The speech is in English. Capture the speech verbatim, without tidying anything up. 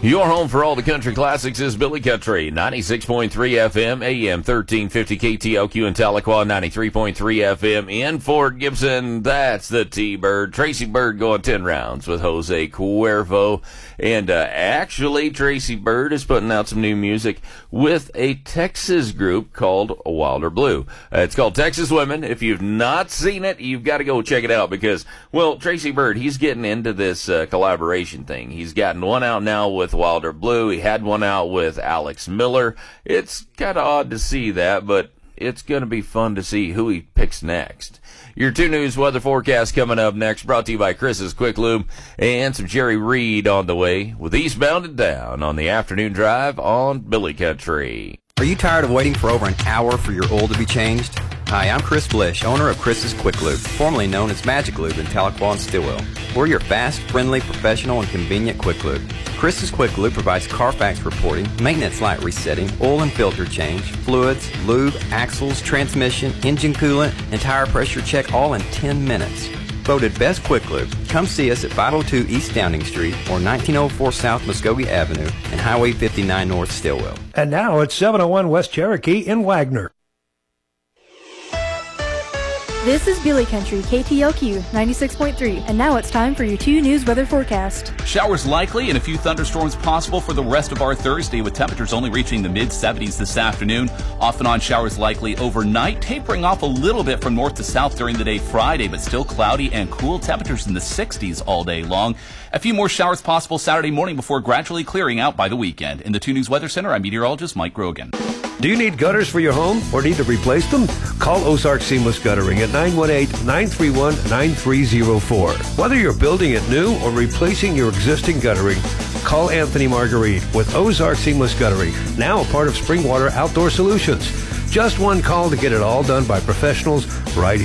Your home for all the country classics is Billy Country, ninety-six point three F M, A M thirteen fifty K T L Q in Tahlequah, ninety-three point three F M in Fort Gibson. That's the T-Bird. Tracy Bird going ten rounds with Jose Cuervo. And uh, actually, Tracy Bird is putting out some new music with a Texas group called Wilder Blue. Uh, it's called Texas Women. If you've not seen it, you've got to go check it out because, well, Tracy Bird, he's getting into this uh, collaboration thing. He's gotten one out now with Wilder Blue. He had one out with Alex Miller. It's kind of odd to see that, but it's going to be fun to see who he picks next. Your two news weather forecast coming up next, brought to you by Chris's Quick Lube, and some Jerry Reed on the way with Eastbound and Down on the afternoon drive on Billy Country. Are you tired of waiting for over an hour for your oil to be changed? Hi, I'm Chris Blish, owner of Chris's Quick Lube, formerly known as Magic Lube in Tahlequah and Stillwell. We're your fast, friendly, professional, and convenient Quick Lube. Chris's Quick Lube provides Carfax reporting, maintenance light resetting, oil and filter change, fluids, lube, axles, transmission, engine coolant, and tire pressure check all in ten minutes. Voted Best Quick Lube. Come see us at five oh two East Downing Street or nineteen oh four South Muskogee Avenue and Highway fifty-nine North Stillwell. And now it's seven oh one West Cherokee in Wagner. This is Billy Country, K T L Q ninety-six point three, and now it's time for your two news weather forecast. Showers likely and a few thunderstorms possible for the rest of our Thursday, with temperatures only reaching the mid seventies this afternoon. Off and on showers likely overnight, tapering off a little bit from north to south during the day Friday, but still cloudy and cool, temperatures in the sixties all day long. A few more showers possible Saturday morning before gradually clearing out by the weekend. In the two News Weather Center, I'm meteorologist Mike Grogan. Do you need gutters for your home or need to replace them? Call Ozark Seamless Guttering at nine one eight, nine three one, nine three zero four. Whether you're building it new or replacing your existing guttering, call Anthony Marguerite with Ozark Seamless Guttering, now a part of Springwater Outdoor Solutions. Just one call to get it all done by professionals right